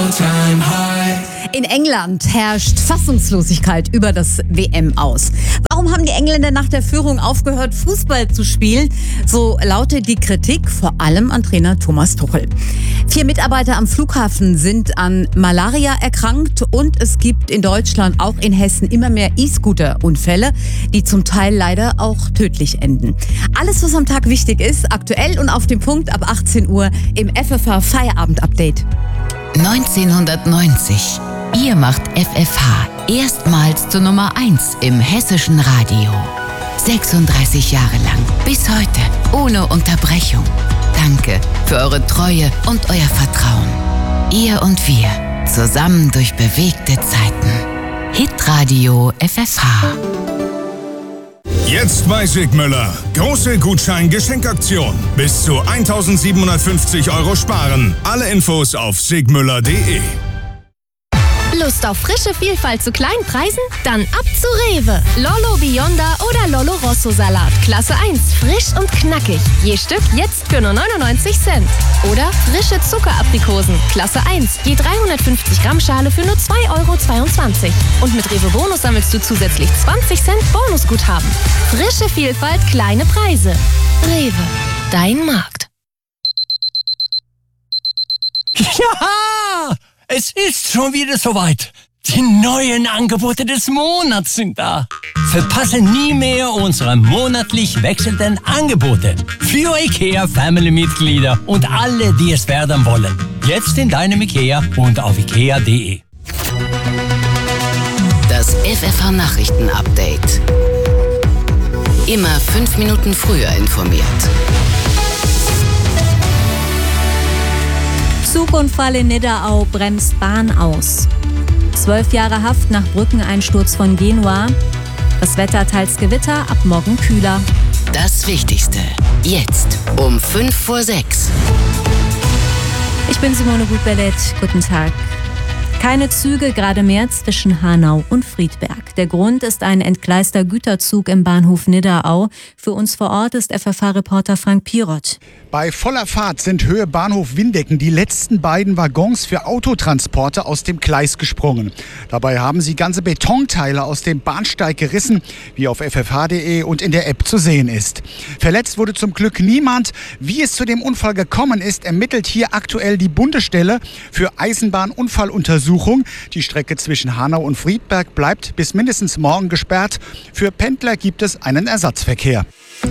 all-time high. In England herrscht Fassungslosigkeit über das WM-Aus. Warum haben die Engländer nach der Führung aufgehört, Fußball zu spielen? So lautet die Kritik, vor allem an Trainer Thomas Tuchel. 4 Mitarbeiter am Flughafen sind an Malaria erkrankt und es gibt in Deutschland, auch in Hessen, immer mehr E-Scooter-Unfälle, die zum Teil leider auch tödlich enden. Alles, was am Tag wichtig ist, aktuell und auf dem Punkt ab 18 Uhr im FFH Feierabend-Update. 1990. Ihr macht FFH erstmals zur Nummer 1 im hessischen Radio. 36 Jahre lang, bis heute, ohne Unterbrechung. Danke für eure Treue und euer Vertrauen. Ihr und wir, zusammen durch bewegte Zeiten. Hitradio FFH. Jetzt bei Sigmüller. Große Gutschein-Geschenkaktion. Bis zu 1.750 € sparen. Alle Infos auf sigmüller.de. Lust auf frische Vielfalt zu kleinen Preisen? Dann ab zu Rewe. Lollo Bionda oder Lollo Rosso Salat. Klasse 1, frisch und knackig. Je Stück jetzt für nur 99 Cent. Oder frische Zuckeraprikosen. Klasse 1, je 350 Gramm Schale für nur 2,22 €. Und mit Rewe Bonus sammelst du zusätzlich 20 Cent Bonusguthaben. Frische Vielfalt, kleine Preise. Rewe, dein Markt. Ja! Es ist schon wieder soweit. Die neuen Angebote des Monats sind da. Verpasse nie mehr unsere monatlich wechselnden Angebote. Für IKEA-Family-Mitglieder und alle, die es werden wollen. Jetzt in deinem IKEA und auf ikea.de. Das FFH-Nachrichten-Update. Immer 5 Minuten früher informiert. Zugunfall in Nidderau bremst Bahn aus. 12 Jahre Haft nach Brückeneinsturz von Genua. Das Wetter teils Gewitter, ab morgen kühler. Das Wichtigste. Jetzt um 5 vor 6. Ich bin Simone Gutbellet. Guten Tag. Keine Züge gerade mehr zwischen Hanau und Friedberg. Der Grund ist ein entgleister Güterzug im Bahnhof Nidderau. Für uns vor Ort ist FFH-Reporter Frank Pirot. Bei voller Fahrt sind Höhe Bahnhof Windecken die letzten beiden Waggons für Autotransporte aus dem Gleis gesprungen. Dabei haben sie ganze Betonteile aus dem Bahnsteig gerissen, wie auf ffh.de und in der App zu sehen ist. Verletzt wurde zum Glück niemand. Wie es zu dem Unfall gekommen ist, ermittelt hier aktuell die Bundesstelle für Eisenbahnunfalluntersuchung. Die Strecke zwischen Hanau und Friedberg bleibt bis mindestens morgen gesperrt. Für Pendler gibt es einen Ersatzverkehr.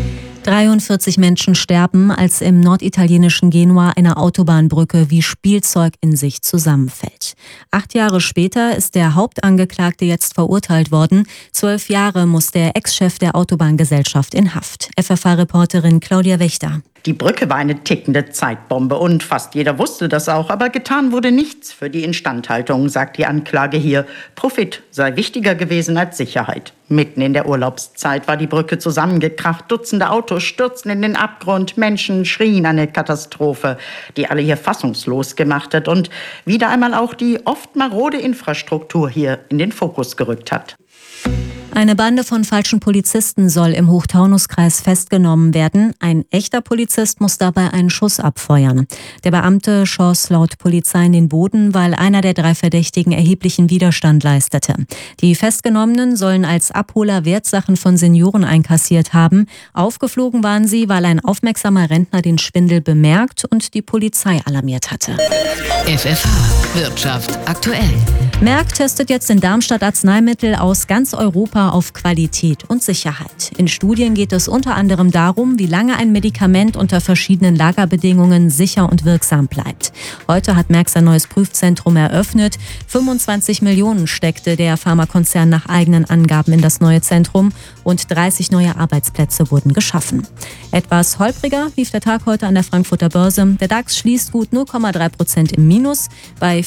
43 Menschen sterben, als im norditalienischen Genua eine Autobahnbrücke wie Spielzeug in sich zusammenfällt. 8 Jahre später ist der Hauptangeklagte jetzt verurteilt worden. 12 Jahre muss der Ex-Chef der Autobahngesellschaft in Haft. FFH-Reporterin Claudia Wächter. Die Brücke war eine tickende Zeitbombe und fast jeder wusste das auch. Aber getan wurde nichts für die Instandhaltung, sagt die Anklage hier. Profit sei wichtiger gewesen als Sicherheit. Mitten in der Urlaubszeit war die Brücke zusammengekracht. Dutzende Autos stürzten in den Abgrund. Menschen schrien eine Katastrophe, die alle hier fassungslos gemacht hat und wieder einmal auch die oft marode Infrastruktur hier in den Fokus gerückt hat. Eine Bande von falschen Polizisten soll im Hochtaunuskreis festgenommen werden. Ein echter Polizist muss dabei einen Schuss abfeuern. Der Beamte schoss laut Polizei in den Boden, weil einer der 3 Verdächtigen erheblichen Widerstand leistete. Die Festgenommenen sollen als Abholer Wertsachen von Senioren einkassiert haben. Aufgeflogen waren sie, weil ein aufmerksamer Rentner den Schwindel bemerkt und die Polizei alarmiert hatte. FFH Wirtschaft aktuell. Merck testet jetzt in Darmstadt Arzneimittel aus ganz Europa auf Qualität und Sicherheit. In Studien geht es unter anderem darum, wie lange ein Medikament unter verschiedenen Lagerbedingungen sicher und wirksam bleibt. Heute hat Merck sein neues Prüfzentrum eröffnet. 25 Millionen steckte der Pharmakonzern nach eigenen Angaben in das neue Zentrum und 30 neue Arbeitsplätze wurden geschaffen. Etwas holpriger lief der Tag heute an der Frankfurter Börse. Der DAX schließt gut 0,3% im Minus bei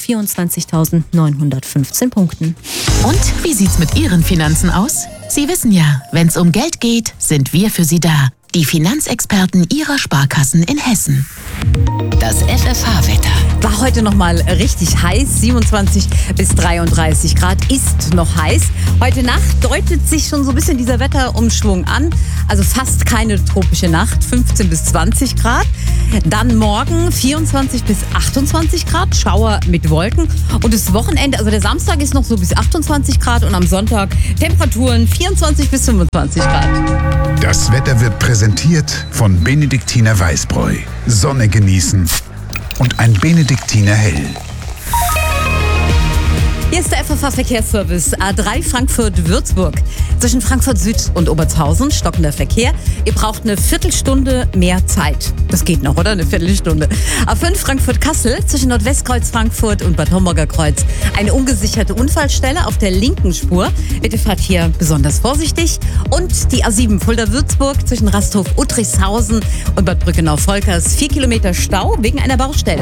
24.915 Punkten. Und wie sieht's mit Ihren Finanzen aus? Sie wissen ja, wenn's um Geld geht, sind wir für Sie da. Die Finanzexperten Ihrer Sparkassen in Hessen. Das FFH-Wetter. War heute nochmal richtig heiß, 27 bis 33 Grad, ist noch heiß. Heute Nacht deutet sich schon so ein bisschen dieser Wetterumschwung an. Also fast keine tropische Nacht, 15 bis 20 Grad. Dann morgen 24 bis 28 Grad, Schauer mit Wolken. Und das Wochenende, also der Samstag ist noch so bis 28 Grad und am Sonntag Temperaturen 24 bis 25 Grad. Das Wetter wird präsentiert von Benediktiner Weißbräu. Sonne genießen und ein Benediktiner Hell. Hier ist der FFH-Verkehrsservice A3 Frankfurt-Würzburg. Zwischen Frankfurt Süd und Obertshausen stockender Verkehr. Ihr braucht eine Viertelstunde mehr Zeit. Das geht noch, oder? Eine Viertelstunde. A5 Frankfurt-Kassel zwischen Nordwestkreuz Frankfurt und Bad Homburger Kreuz. Eine ungesicherte Unfallstelle auf der linken Spur. Bitte fahrt hier besonders vorsichtig. Und die A7 Fulda-Würzburg zwischen Rasthof-Uttrichshausen und Bad Brückenau-Volkers. 4 Kilometer Stau wegen einer Baustelle.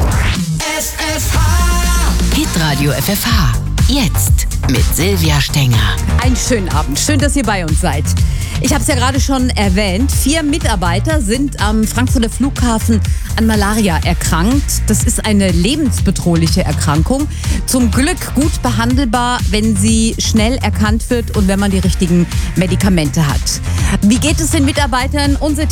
Hitradio FFH. Jetzt mit Silvia Stenger. Einen schönen Abend. Schön, dass ihr bei uns seid. Ich habe es ja gerade schon erwähnt. 4 Mitarbeiter sind am Frankfurter Flughafen an Malaria erkrankt. Das ist eine lebensbedrohliche Erkrankung. Zum Glück gut behandelbar, wenn sie schnell erkannt wird und wenn man die richtigen Medikamente hat. Wie geht es den Mitarbeitern? Unser